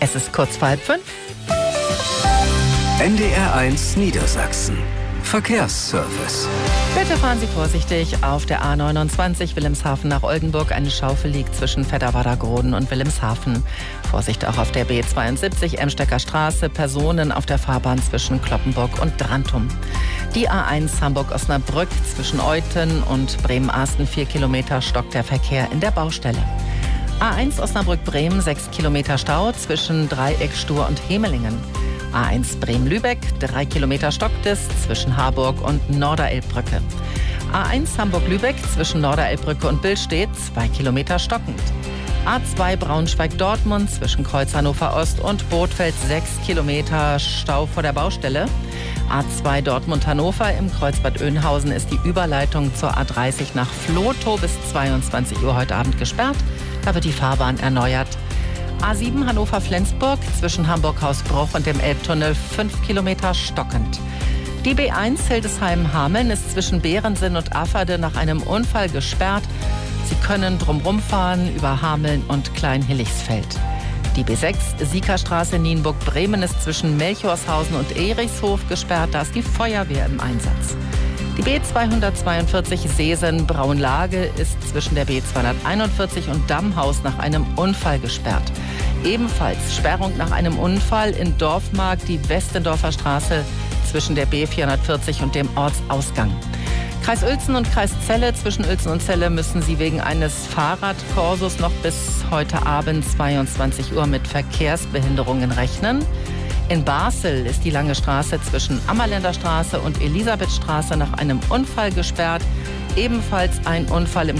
Es ist kurz vor 4:30. NDR1 Niedersachsen. Verkehrsservice. Bitte fahren Sie vorsichtig auf der A29 Wilhelmshaven nach Oldenburg. Eine Schaufel liegt zwischen Fedderwader-Groden und Wilhelmshaven. Vorsicht auch auf der B72 Emstecker Straße. Personen auf der Fahrbahn zwischen Cloppenburg und Drantum. Die A1 Hamburg-Osnabrück zwischen Euthen und Bremen-Arsten. 4 Kilometer stockt der Verkehr in der Baustelle. A1 Osnabrück-Bremen, 6 Kilometer Stau zwischen Dreieck-Stur und Hemelingen. A1 Bremen-Lübeck, 3 Kilometer stockt es zwischen Harburg und Norderelbbrücke. A1 Hamburg-Lübeck zwischen Norderelbbrücke und Billstedt, 2 Kilometer stockend. A2 Braunschweig-Dortmund zwischen Kreuz Hannover-Ost und Bothfeld, 6 Kilometer Stau vor der Baustelle. A2 Dortmund-Hannover im Kreuzbad Oeynhausen ist die Überleitung zur A30 nach Vlotho bis 22 Uhr heute Abend gesperrt. Da wird die Fahrbahn erneuert. A7 Hannover-Flensburg zwischen Hamburg-Hausbruch und dem Elbtunnel 5 Kilometer stockend. Die B1 Hildesheim-Hameln ist zwischen Behrensinn und Afferde nach einem Unfall gesperrt. Sie können drumherum fahren über Hameln und Kleinhillichsfeld. Die B6 Siekerstraße Nienburg-Bremen ist zwischen Melchorshausen und Erichshof gesperrt. Da ist die Feuerwehr im Einsatz. Die B242 Seesen-Braunlage ist zwischen der B241 und Dammhaus nach einem Unfall gesperrt. Ebenfalls Sperrung nach einem Unfall in Dorfmark, die Westendorfer Straße zwischen der B440 und dem Ortsausgang. Kreis Uelzen und Kreis Celle, zwischen Uelzen und Celle müssen Sie wegen eines Fahrradkorsos noch bis heute Abend 22 Uhr mit Verkehrsbehinderungen rechnen. In Basel ist die Lange Straße zwischen Ammerländer Straße und Elisabethstraße nach einem Unfall gesperrt. Ebenfalls ein Unfall im